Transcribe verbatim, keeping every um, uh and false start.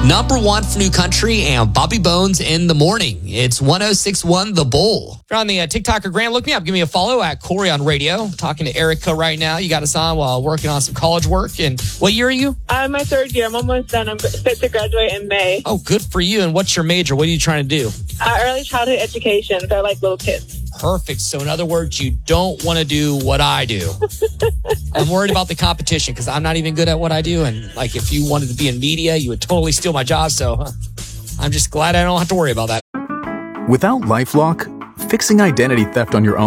Number one for New Country and Bobby Bones in the morning. It's one oh six point one The Bull. If you're on the uh, TikTok or Gram, look me up. Give me a follow at Corey on radio. Talking to Erica right now. You got us on while working on some college work. And what year are you? I'm my third year. I'm almost done. I'm set to graduate in May. Oh, good for you. And what's your major? What are you trying to do? Uh, early childhood education. So I like little kids. Perfect. So in other words, you don't want to do what I do. I'm worried about the competition because I'm not even good at what I do. And like, if you wanted to be in media, you would totally steal my job. So huh, I'm just glad I don't have to worry about that. Without LifeLock, fixing identity theft on your own